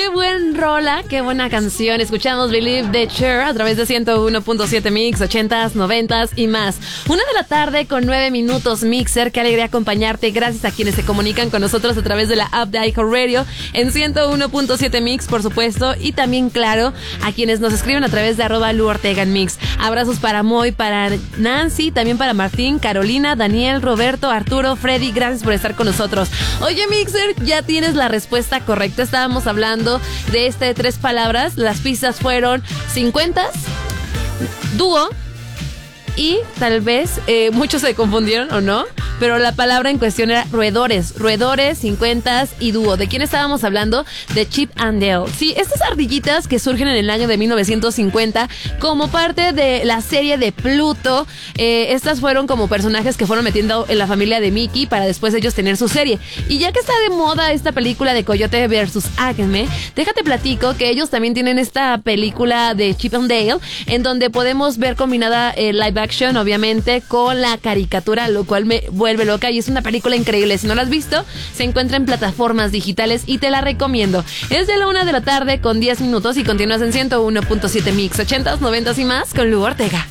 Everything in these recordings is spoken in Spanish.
qué buen rola, qué buena canción. Escuchamos Believe de Cher a través de 101.7 Mix, 80s, 90s y más. 1:00 p.m. con 9 minutos, Mixer. Qué alegría acompañarte. Gracias a quienes se comunican con nosotros a través de la app de iHeartRadio en 101.7 Mix, por supuesto. Y también, claro, a quienes nos escriben a través de @LuOrtega en Mix. Abrazos para Moy, para Nancy, también para Martín, Carolina, Daniel, Roberto, Arturo, Freddy. Gracias por estar con nosotros. Oye, Mixer, ya tienes la respuesta correcta. Estábamos hablando de 3 palabras. Las pistas fueron 50s, dúo y tal vez muchos se confundieron o no, pero la palabra en cuestión era roedores, 50s y dúo. ¿De quién estábamos hablando? De Chip and Dale. Sí, estas ardillitas que surgen en el año de 1950 como parte de la serie de Pluto. Estas fueron como personajes que fueron metiendo en la familia de Mickey para después ellos tener su serie. Y ya que está de moda esta película de Coyote versus Acme, déjate platico que ellos también tienen esta película de Chip and Dale, en donde podemos ver combinada live action, obviamente, con la caricatura, lo cual me vuelve loca y es una película increíble. Si no la has visto, se encuentra en plataformas digitales y te la recomiendo. Es de la 1:00 p.m. con 10 minutos y continúas en 101.7 Mix, 80s, 90s y más con Lu Ortega.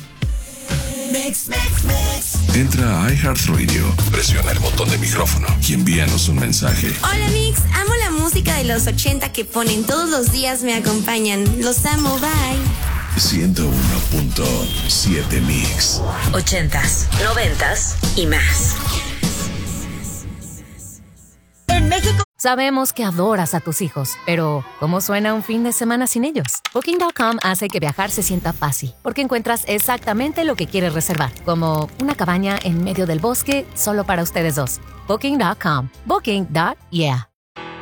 Entra a iHeartRadio, presiona el botón de micrófono y envíanos un mensaje. Hola Mix, amo la música de los 80 que ponen todos los días, me acompañan. Los amo, bye. 101.7 Mix. 80s, 90s y más. En México. Sabemos que adoras a tus hijos, pero ¿cómo suena un fin de semana sin ellos? Booking.com hace que viajar se sienta fácil, porque encuentras exactamente lo que quieres reservar, como una cabaña en medio del bosque solo para ustedes dos. Booking.com. Booking.yeah.